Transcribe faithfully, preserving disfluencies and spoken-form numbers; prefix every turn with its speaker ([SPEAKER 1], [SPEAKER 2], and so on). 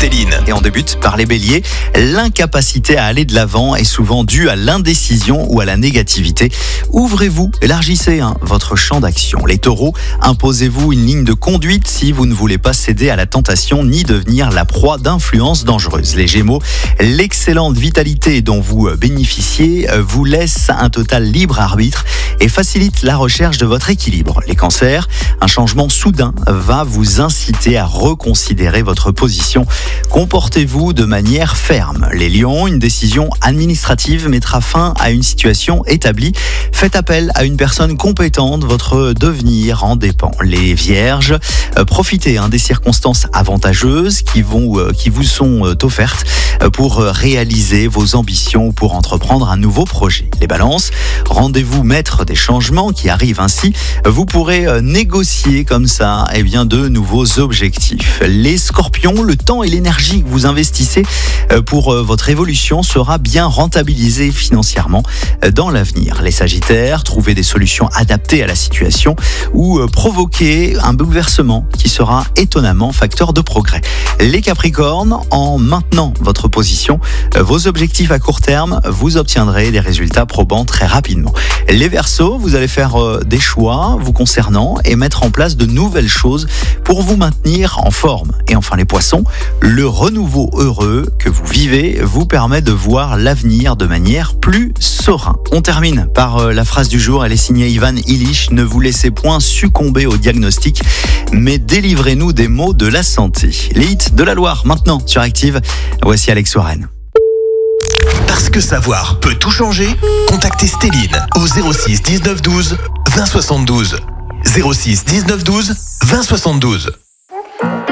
[SPEAKER 1] Téline.
[SPEAKER 2] Et on débute par les béliers. L'incapacité à aller de l'avant est souvent due à l'indécision ou à la négativité. Ouvrez-vous, élargissez hein, votre champ d'action. Les taureaux, imposez-vous une ligne de conduite si vous ne voulez pas céder à la tentation ni devenir la proie d'influences dangereuses. Les gémeaux, l'excellente vitalité dont vous bénéficiez vous laisse un total libre arbitre et facilite la recherche de votre équilibre. Les cancers, un changement soudain va vous inciter à reconsidérer votre position. Comportez-vous de manière ferme. Les lions, une décision administrative mettra fin à une situation établie. Faites appel à une personne compétente, votre devenir en dépend. Les vierges, euh, profitez hein, des circonstances avantageuses qui, vont, euh, qui vous sont euh, offertes euh, pour réaliser vos ambitions ou pour entreprendre un nouveau projet. Les balances, rendez-vous maître des changements qui arrivent ainsi. Vous pourrez euh, négocier comme ça eh bien, de nouveaux objectifs. Les scorpions, le temps et l'énergie que vous investissez euh, pour euh, votre évolution sera bien rentabilisé financièrement euh, dans l'avenir. Les sagittaires, trouvez des solutions adaptées à la situation ou euh, provoquez un bouleversement qui sera étonnamment facteur de progrès. Les capricornes, en maintenant votre position, euh, vos objectifs à court terme, vous obtiendrez des résultats probants très rapidement. Les verseaux, vous allez faire euh, des choix vous concernant et mettre en place de nouvelles choses pour vous maintenir en forme. Et enfin les poissons, le renouveau heureux que vous vivez vous permet de voir l'avenir de manière plus sereine. On termine par euh, la phrase du jour, elle est signée Ivan Illich. Ne vous laissez point succomber au diagnostic, mais délivrez-nous des maux de la santé. Les hits de la Loire, maintenant sur Active, voici Alex Warren.
[SPEAKER 1] Parce que savoir peut tout changer, contactez Stéline au zéro six dix-neuf douze vingt soixante-douze. zéro six dix-neuf douze vingt soixante-douze.